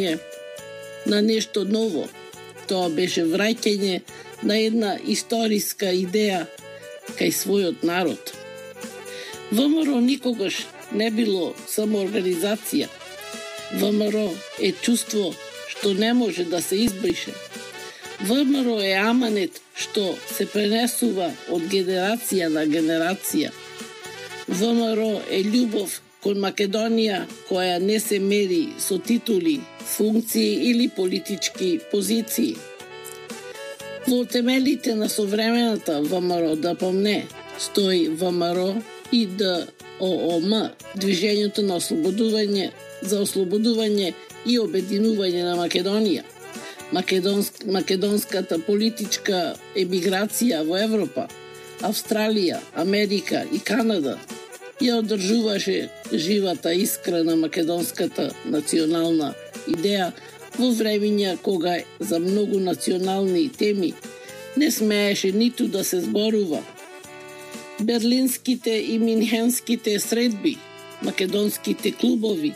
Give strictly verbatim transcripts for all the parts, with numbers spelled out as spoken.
враќање на нешто ново. Тоа беше враќање на една историска идеја кај својот народ. ВМРО никогаш не било само организација. ВМРО е чувство што не може да се избрише. ВМРО е аманет што се пренесува од генерација на генерација. ВМРО е љубов кон Македонија која не се мери со титули, функции или политички позиции. Во темелите на современата ВМРО ДПМНЕ стои ВМРО и ДООМ, Движењето на ослободување за ослободување и обединување на Македонија. Македонск, македонската политичка емиграција во Европа, Австралија, Америка и Канада ја одржуваше живата искра на македонската национална идеја во времења кога за многу национални теми не смееше ниту да се зборува. Берлинските и минхенските средби, македонските клубови,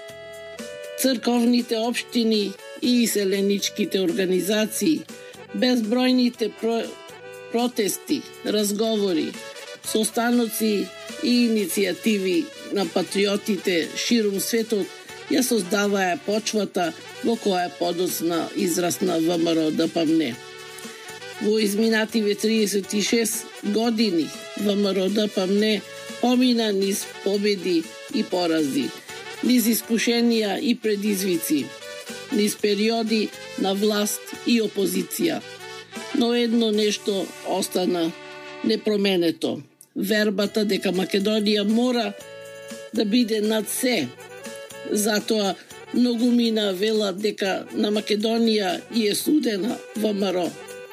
црковните општини и иселеничките организации, безбројните про... протести, разговори, состаноци и иницијативи на патриотите ширум светот ја создаваа почвата во која подоцна израсна ВМРО ДПМНЕ. Во изминативе триесет и шест години ВМРО ДПМНЕ помина низ победи и порази, низ искушенија и предизвици, низ периоди на власт и опозиција. Но едно нешто остана непроменето. Вербата дека Македонија мора да биде над се. Затоа многумина велат дека на Македонија и е судена ВМРО.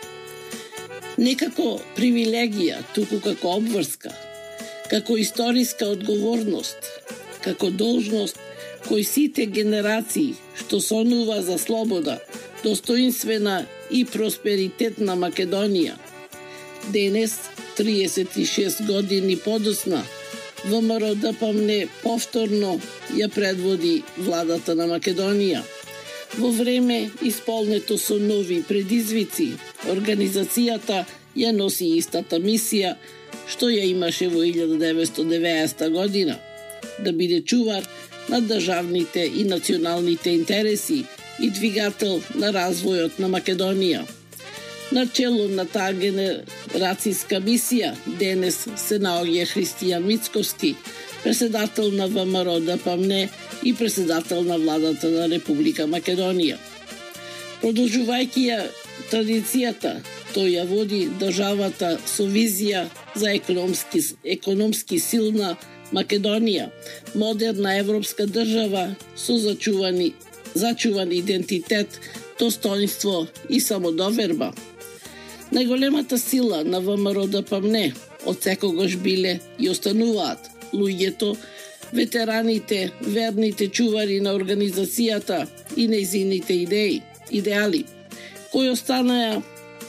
Не како привилегија, туку како обврска, како историска одговорност, како должност кој сите генерации што сонува за слобода, достоинствена и просперитетна Македонија. Денес, триесет и шест години подоцна, ВМРО ДПМНЕ повторно ја предводи владата на Македонија. Во време исполнето со нови предизвици, организацијата ја носи истата мисија што ја имаше во илјада деветстотини и деветдесета година, да биде чувар на државните и националните интереси и двигател на развојот на Македонија. На чело на таа генерацијска мисија денес се наоѓа Христијан Мицковски, председател на ВМРО ДПМНЕ и председател на владата на Република Македонија. Продолжувајќи ја традицијата, тој ја води државата со визија за економски, економски силна Македонија, модерна европска држава со зачувани, зачуван идентитет, достоинство и самодоверба. Најголемата сила на ВМРО ДПМНЕ од секогаш биле и остануваат луѓето, ветераните, верните чувари на организацијата и нејзините идеи, идеали, кои останаа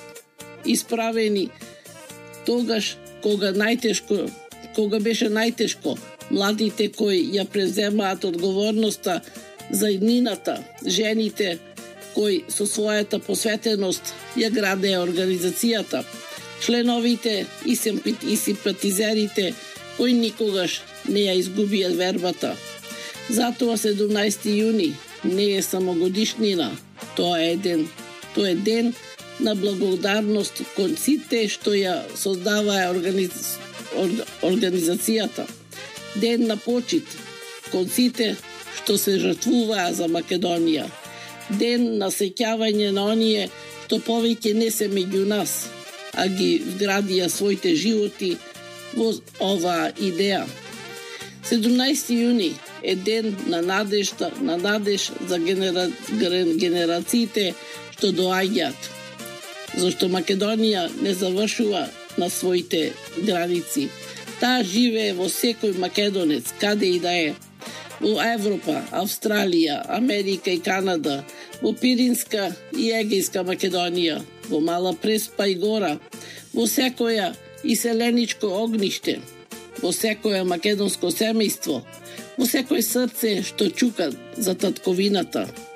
исправени тогаш кога најтешко, кога беше најтешко, младите кои ја преземаат одговорноста за иднината, жените кои со својата посветеност ја градеа организацијата, членовите и симпатизерите кои никогаш не ја изгубија вербата. Затоа седумнаесети јуни не е само годишнина, тоа е ден, тоа е ден на благодарност кон сите што ја создаваа организ... организацијата, ден на почит кон сите што се жртвуваа за Македонија, ден на сеќавање на оние што повеќе не се меѓу нас, а ги вградија своите животи во оваа идеја. седумнаесети јуни е ден на надежда, на надеж за генера... генерациите што доаѓаат, зашто Македонија не завршува на своите граници. Таа живее во секој македонец, каде и да е. Во Европа, Австралија, Америка и Канада, во Пиринска и Егејска Македонија, во Мала Преспа и Гора, во секоја иселеничко огниште, во секоја македонско семејство, во секој срце што чука за татковината.